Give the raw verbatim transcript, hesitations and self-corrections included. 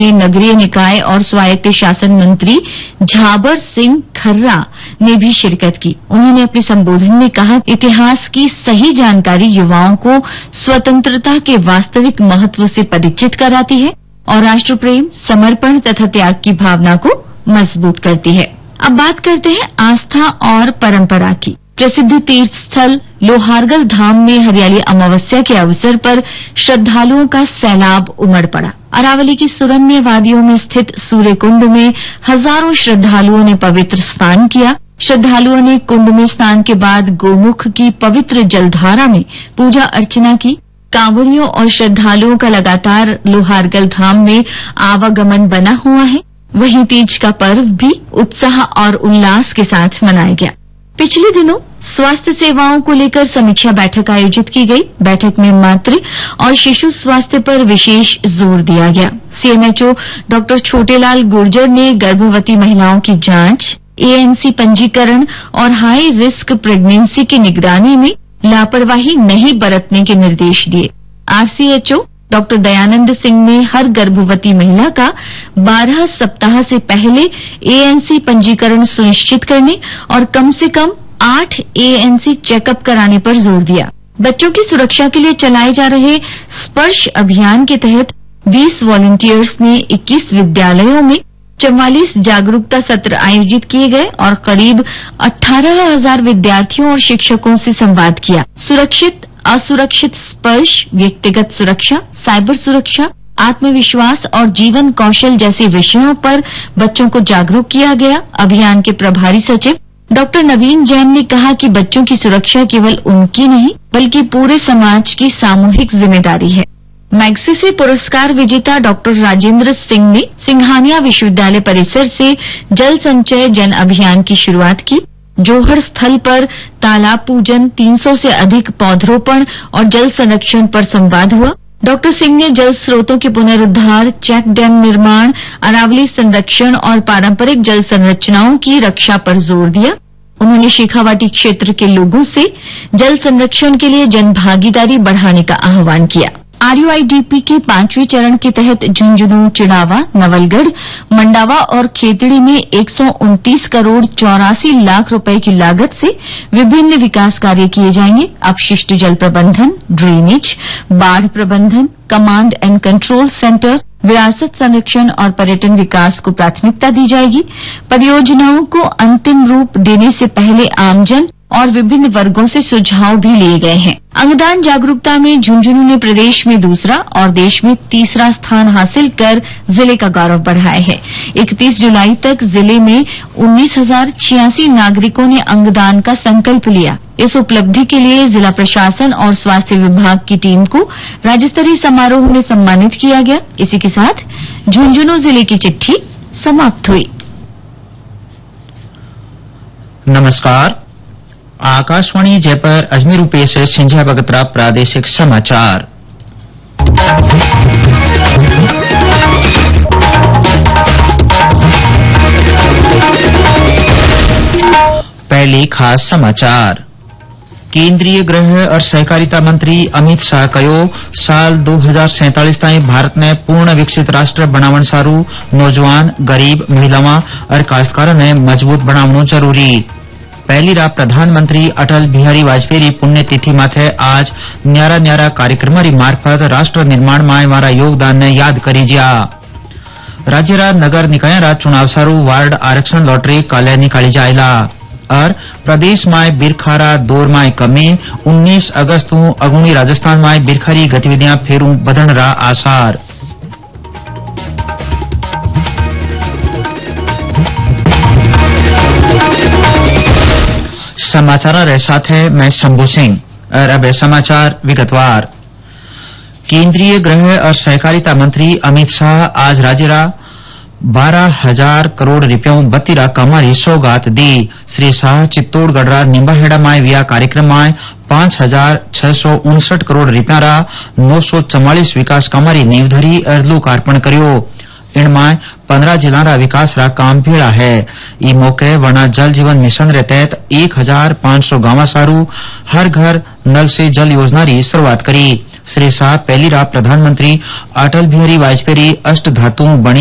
नगरीय निकाय और स्वायत्त शासन मंत्री झाबर सिंह खर्रा ने भी शिरकत की। उन्होंने अपने संबोधन में कहा, इतिहास की सही जानकारी युवाओं को स्वतंत्रता के वास्तविक महत्व से परिचित कराती है और राष्ट्र प्रेम, समर्पण तथा त्याग की भावना को मजबूत करती है। अब बात करते हैं आस्था और परंपरा की। प्रसिद्ध तीर्थ स्थल लोहारगल धाम में हरियाली अमावस्या के अवसर पर श्रद्धालुओं का सैलाब उमड़ पड़ा। अरावली की सुरम्य वादियों में स्थित सूर्य कुंड में हजारों श्रद्धालुओं ने पवित्र स्नान किया। श्रद्धालुओं ने कुंड में स्नान के बाद गोमुख की पवित्र जलधारा में पूजा अर्चना की। कांवड़ियों और श्रद्धालुओं का लगातार लोहारगल धाम में आवागमन बना हुआ है। वहीं तीज का पर्व भी उत्साह और उल्लास के साथ मनाया गया। पिछले दिनों स्वास्थ्य सेवाओं को लेकर समीक्षा बैठक आयोजित की गई। बैठक में मातृ और शिशु स्वास्थ्य पर विशेष जोर दिया गया। सीएमएचओ डॉक्टर छोटेलाल गुर्जर ने गर्भवती महिलाओं की जांच, एएनसी पंजीकरण और हाई रिस्क प्रेगनेंसी की निगरानी में लापरवाही नहीं बरतने के निर्देश दिए। आरसीएचओ डॉक्टर दयानंद सिंह ने हर गर्भवती महिला का बारह सप्ताह से पहले एएनसी पंजीकरण सुनिश्चित करने और कम से कम आठ एएनसी चेकअप कराने पर जोर दिया। बच्चों की सुरक्षा के लिए चलाए जा रहे स्पर्श अभियान के तहत बीस वॉलंटियर्स ने इक्कीस विद्यालयों में चौवालीस जागरूकता सत्र आयोजित किए गए और करीब अठारह हजार विद्यार्थियों और शिक्षकों से संवाद किया। सुरक्षित असुरक्षित स्पर्श, व्यक्तिगत सुरक्षा, साइबर सुरक्षा, आत्मविश्वास और जीवन कौशल जैसे विषयों पर बच्चों को जागरूक किया गया। अभियान के प्रभारी सचिव डॉक्टर नवीन जैन ने कहा कि बच्चों की सुरक्षा केवल उनकी नहीं बल्कि पूरे समाज की सामूहिक जिम्मेदारी है। मैग्सेसे पुरस्कार विजेता डॉक्टर राजेंद्र सिंह ने सिंघानिया विश्वविद्यालय परिसर से जल संचय जन अभियान की शुरुआत की। जोहड़ स्थल पर तालाब पूजन, तीन सौ से अधिक पौधरोपण और जल संरक्षण पर संवाद हुआ। डॉक्टर सिंह ने जल स्रोतों के पुनरुद्धार, चेक डैम निर्माण, अरावली संरक्षण और पारंपरिक जल संरचनाओं की रक्षा पर जोर दिया। उन्होंने शेखावाटी क्षेत्र के लोगों से जल संरक्षण के लिए जन भागीदारी बढ़ाने का आह्वान किया। आरयूआईडीपी के पांचवें चरण के तहत झुंझुनू, चिड़ावा, नवलगढ़, मंडावा और खेतड़ी में एक सौ उनतीस करोड़ चौरासी लाख रुपए की लागत से विभिन्न विकास कार्य किए जाएंगे। अपशिष्ट जल प्रबंधन, ड्रेनेज, बाढ़ प्रबंधन, कमांड एंड कंट्रोल सेंटर, विरासत संरक्षण और पर्यटन विकास को प्राथमिकता दी जाएगी। परियोजनाओं को अंतिम रूप देने से पहले आमजन और विभिन्न वर्गों से सुझाव भी लिए गए हैं। अंगदान जागरूकता में झुंझुनू ने प्रदेश में दूसरा और देश में तीसरा स्थान हासिल कर जिले का गौरव बढ़ाया है। इकतीस जुलाई तक जिले में उन्नीस हजार छियासी नागरिकों ने अंगदान का संकल्प लिया। इस उपलब्धि के लिए जिला प्रशासन और स्वास्थ्य विभाग की टीम को राज्य स्तरीय समारोह में सम्मानित किया गया। इसी के साथ झुंझुनू जिले की चिट्ठी समाप्त हुई। नमस्कार, आकाशवाणी जयपुर अजमेर रूपे से सिंधिया बगतरा प्रादेशिक समाचार। पहले खास समाचार। केंद्रीय गृह और सहकारिता मंत्री अमित शाह कहो, साल दो हजार सैंतालीस ताईं भारत ने पूर्ण विकसित राष्ट्र बनावण सारू नौजवान, गरीब, महिलावां और काश्तकारों ने मजबूत बनावणो जरूरी। पहली रात प्रधानमंत्री अटल बिहारी वाजपेयी पुण्यतिथि माथे आज न्यारा न्यारा कार्यक्रमों मार्फत राष्ट्र निर्माण में मारा योगदान ने याद करी ज्या। राज्य नगर निकाय चुनाव सारू वार्ड आरक्षण लॉटरी काले निकाली जायला और प्रदेश में बिरखारा दौर में कमी। उन्नीस अगस्त अगुणी राजस्थान में बिरखारी गतिविधियां फेरू बधण रा आसार। समाचार के साथ है मैं शंभू सिंह और अब समाचार विगतवार। केंद्रीय गृह और सहकारिता मंत्री अमित शाह आज राज्य बारह हजार करोड़ रुपयों बत्तीरा कमारी सौगात दी। श्री शाह चित्तौड़गढ़ निम्बाहेड़ा में विया कार्यक्रम में पांच हजार छह सौ उनसठ करोड़ रुपया नौ सौ चौवालीस विकास कामारी नींव धरी और लोकार्पण कर्यो। इनमें पंद्रह जिला रा विकास रा काम भेड़ा है। ई मौके वना जल जीवन मिशन रे तहत एक हजार पांच सौ गांव सारू हर घर नल से जल योजना री शुरुआत करी। श्री शाह पहली रात प्रधानमंत्री अटल बिहारी वाजपेयी अष्ट धातु बणी